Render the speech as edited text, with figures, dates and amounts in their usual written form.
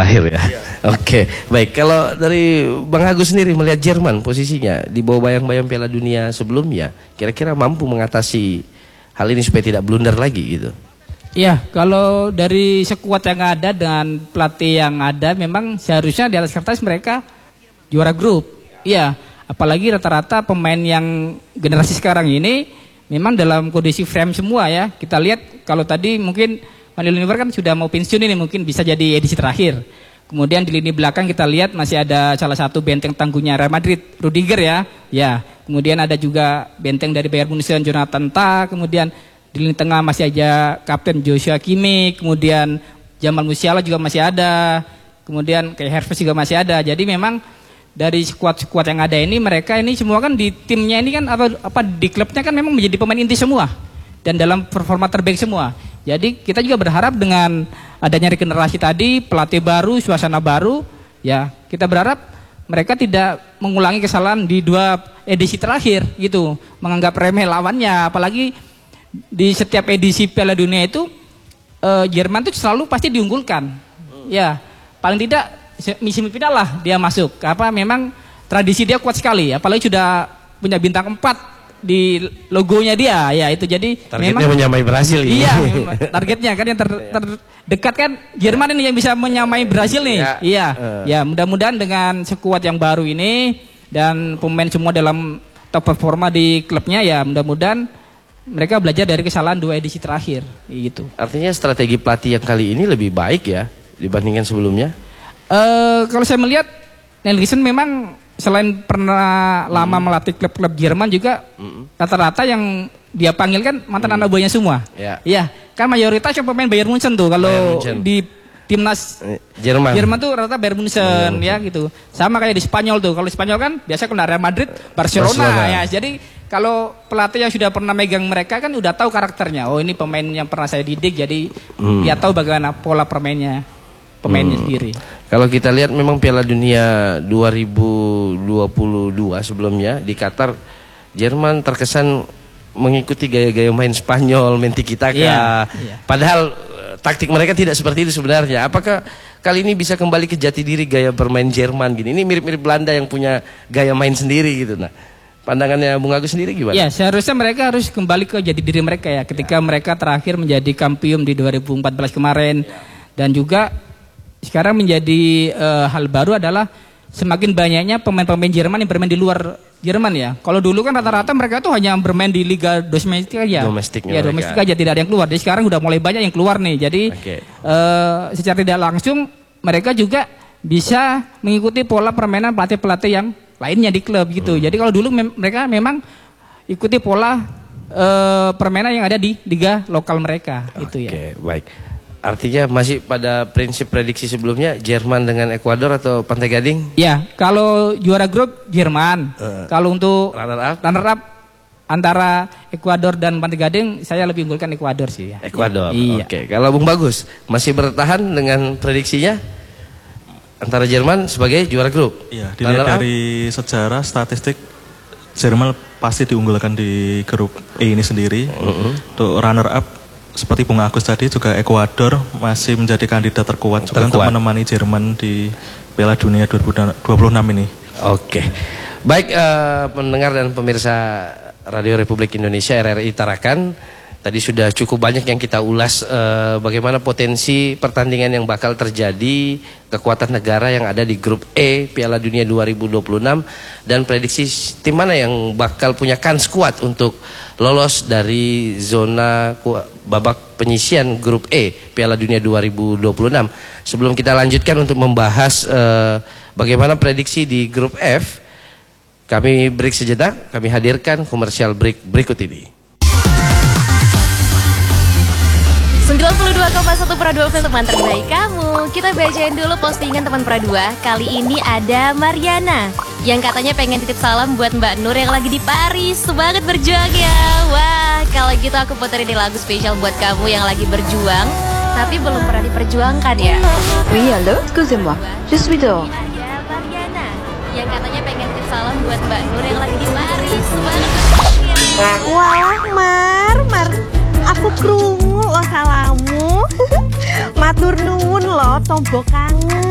terakhir ya. Oke, baik. Kalau dari Bang Agus sendiri melihat Jerman posisinya di bawah bayang-bayang Piala Dunia sebelumnya, kira-kira mampu mengatasi hal ini supaya tidak blunder lagi gitu? Iya, kalau dari sekuat yang ada dengan pelatih yang ada, memang seharusnya di atas kertas mereka juara grup. Iya, apalagi rata-rata pemain yang generasi sekarang ini memang dalam kondisi frame semua ya. Kita lihat kalau tadi mungkin Manuel Neuer kan sudah mau pensiun ini, mungkin bisa jadi edisi terakhir. Kemudian di lini belakang kita lihat masih ada salah satu benteng tangguhnya Real Madrid, Rudiger ya. Ya, kemudian ada juga benteng dari Bayern Munchen, Jonathan Tah. Kemudian di lini tengah masih ada Kapten Joshua Kimmich, kemudian Jamal Musiala juga masih ada, kemudian kayak Havertz juga masih ada. Jadi memang dari skuad-skuad yang ada ini, mereka ini semua kan di timnya ini kan apa di klubnya kan memang menjadi pemain inti semua dan dalam performa terbaik semua. Jadi kita juga berharap dengan adanya regenerasi tadi, pelatih baru, suasana baru, ya kita berharap mereka tidak mengulangi kesalahan di 2 edisi terakhir gitu, menganggap remeh lawannya. Apalagi di setiap edisi Piala Dunia itu Jerman tuh selalu pasti diunggulkan. Ya, paling tidak semifinal lah dia masuk. Memang tradisi dia kuat sekali, apalagi sudah punya bintang 4 di logonya dia. Ya, itu jadi targetnya memang menyamai Brasil ini. Iya, targetnya kan yang terdekat kan Jerman ini yang bisa menyamai Brasil nih. Ya, iya. Ya, mudah-mudahan dengan sekuat yang baru ini dan pemain semua dalam top performa di klubnya, ya mudah-mudahan mereka belajar dari kesalahan 2 edisi terakhir gitu. Artinya strategi pelatih yang kali ini lebih baik ya dibandingkan sebelumnya? Kalau saya melihat Nagelsmann memang selain pernah lama melatih klub-klub Jerman juga rata-rata yang dia panggil kan mantan anak buahnya semua. Iya, kan mayoritas yang pemain Bayern Munchen tuh kalau di timnas Jerman tuh rata Bayern Munchen ya gitu. Sama kayak di Spanyol tuh. Kalau di Spanyol kan biasa kena Real Madrid, Barcelona. Ya. Jadi kalau pelatih yang sudah pernah megang mereka kan udah tahu karakternya. Oh, ini pemain yang pernah saya didik, jadi dia tahu bagaimana pola pemainnya sendiri. Kalau kita lihat memang Piala Dunia 2022 sebelumnya di Qatar, Jerman terkesan mengikuti gaya-gaya main Spanyol, main tiki-taka. Iya. Padahal taktik mereka tidak seperti itu sebenarnya. Apakah kali ini bisa kembali ke jati diri gaya bermain Jerman gini? Ini mirip-mirip Belanda yang punya gaya main sendiri gitu. Nah, pandangannya Bung Agus sendiri gimana? Ya, seharusnya mereka harus kembali ke jati diri mereka ya. Ketika mereka terakhir menjadi kampiun di 2014 kemarin. Dan juga sekarang menjadi hal baru adalah semakin banyaknya pemain-pemain Jerman yang bermain di luar Jerman ya. Kalau dulu kan rata-rata mereka tuh hanya bermain di liga domestik aja. Domestik aja, tidak ada yang keluar. Jadi sekarang udah mulai banyak yang keluar nih. Jadi secara tidak langsung mereka juga bisa mengikuti pola permainan pelatih-pelatih yang lainnya di klub gitu. Jadi kalau dulu mereka memang ikuti pola permainan yang ada di liga lokal mereka itu ya. Oke, baik. Artinya masih pada prinsip prediksi sebelumnya Jerman dengan Ekuador atau Pantai Gading? Ya, kalau juara grup Jerman. Kalau untuk runner up antara Ekuador dan Pantai Gading, saya lebih unggulkan Ekuador sih ya. Ekuador. Iya. Oke, kalau Bung Bagus masih bertahan dengan prediksinya antara Jerman sebagai juara grup? Iya, dilihat dari sejarah statistik Jerman pasti diunggulkan di grup E ini sendiri. Untuk runner up seperti Bung Agus tadi juga Ekuador masih menjadi kandidat terkuat juga untuk menemani Jerman di Piala Dunia 2026 ini. Oke. Baik pendengar dan pemirsa Radio Republik Indonesia RRI Tarakan, tadi sudah cukup banyak yang kita ulas bagaimana potensi pertandingan yang bakal terjadi, kekuatan negara yang ada di grup E Piala Dunia 2026 dan prediksi tim mana yang bakal punya kans kuat untuk lolos dari zona babak penyisian grup E Piala Dunia 2026. Sebelum kita lanjutkan untuk membahas bagaimana prediksi di grup F, kami break sejenak, kami hadirkan komersial break berikut ini. 92,1 Pro 2 teman terbaik kamu. Kita bacain dulu postingan teman Pro 2. Kali ini ada Mariana yang katanya pengen titip salam buat Mbak Nur yang lagi di Paris. Semangat berjuang ya. Wah, kalau gitu aku puterin di lagu spesial buat kamu yang lagi berjuang tapi belum pernah diperjuangkan ya. Oui, allô, excusez-moi. Je suis dehors. Ada Mariana yang katanya pengen titip salam buat Mbak Nur yang lagi di Paris. Semangat berjuang ya. Wah, Mar, aku krungu lo salamu. Matur nuwun lo, tombo kangen.